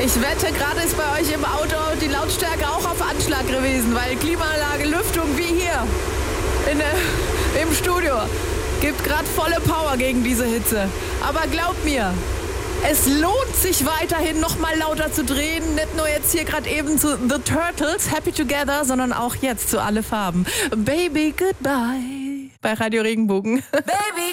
Ich wette, gerade ist bei euch im Auto die Lautstärke auch auf Anschlag gewesen, weil Klimaanlage, Lüftung wie hier im Studio gibt gerade volle Power gegen diese Hitze. Aber glaubt mir, es lohnt sich weiterhin noch mal lauter zu drehen. Nicht nur jetzt hier gerade eben zu The Turtles, Happy Together, sondern auch jetzt zu Alle Farben. Baby, goodbye bei Radio Regenbogen. Baby.